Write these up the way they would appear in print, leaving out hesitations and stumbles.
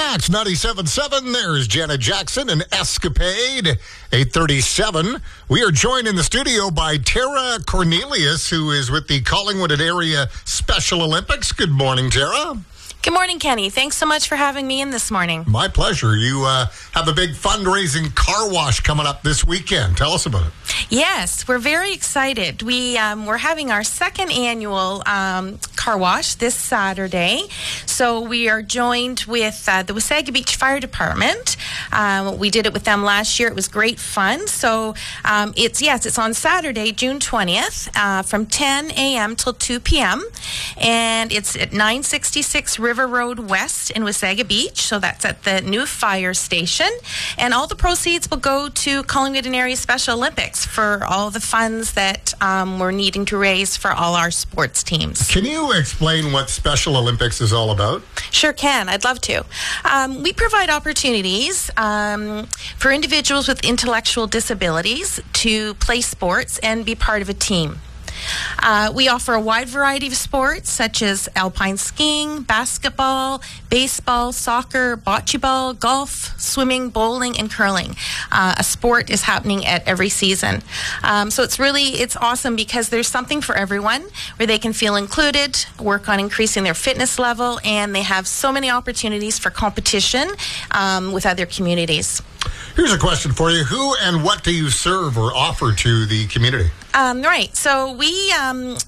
It's 97.7. There's Janet Jackson and Escapade. 8:37. We are joined in the studio by Tara Cornelius, who is with the Collingwood and Area Special Olympics. Good morning, Tara. Good morning, Kenny. Thanks so much for having me in this morning. My pleasure. You have a big fundraising car wash coming up this weekend. Tell us about it. Yes, we're very excited. We're having our second annual car wash this Saturday. So we are joined with the Wasaga Beach Fire Department. We did it with them last year. It was great fun. So it's on Saturday, June 20th, from 10 a.m. till 2 p.m. And it's at 966 River Road West in Wasaga Beach. So that's at the new fire station. And all the proceeds will go to Collingwood and Area Special Olympics for all the funds that we're needing to raise for all our sports teams. Can you explain what Special Olympics is all about? Sure can. I'd love to. We provide opportunities for individuals with intellectual disabilities to play sports and be part of a team. We offer a wide variety of sports such as alpine skiing, basketball, baseball, soccer, bocce ball, golf, swimming, bowling, and curling. A sport is happening at every season. So it's awesome because there's something for everyone where they can feel included, work on increasing their fitness level, and they have so many opportunities for competition with other communities. Here's a question for you. Who and what do you serve or offer to the community? Right. So we have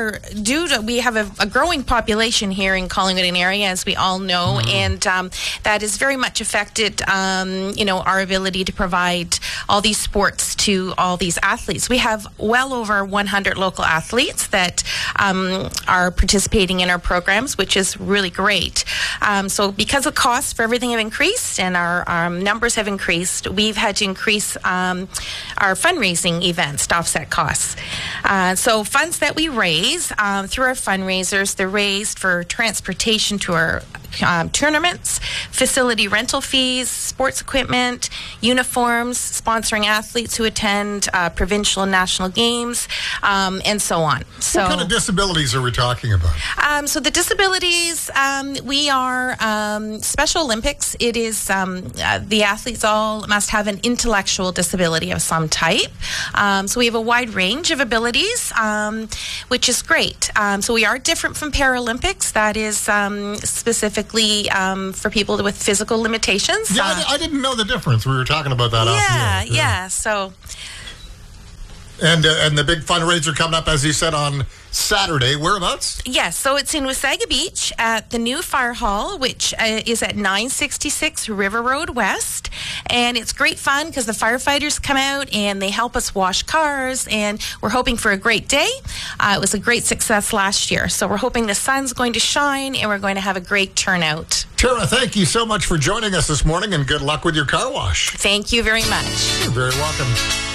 a growing population here in Collingwood and area, as we all know, and that has very much affected, our ability to provide all these sports to all these athletes. We have well over 100 local athletes that are participating in our programs, which is really great. So because the costs for everything have increased and our numbers have increased, we've had to increase our fundraising events to offset costs. So funds that we raise through our fundraisers, they're raised for transportation to our tournaments, facility rental fees, sports equipment, uniforms, sponsoring athletes who attend provincial and national games, and so on. So, what kind of disabilities are we talking about? So the disabilities, we are Special Olympics. It is the athletes all must have an intellectual disability of some type. So we have a wide range of abilities, which is great. So we are different from Paralympics. That is specifically for people with physical limitations. Yeah, I didn't know the difference. We were talking about that off the air. Yeah. So. And the big fundraiser coming up, as you said, on Saturday. Whereabouts? Yes, so it's in Wasaga Beach at the new fire hall, which is at 966 River Road West. And it's great fun because the firefighters come out and they help us wash cars. And we're hoping for a great day. It was a great success last year. So we're hoping the sun's going to shine and we're going to have a great turnout. Tara, thank you so much for joining us this morning and good luck with your car wash. Thank you very much. You're very welcome.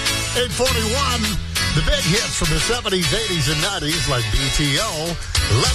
8:41, the big hits from the 70s, 80s, and 90s like BTO.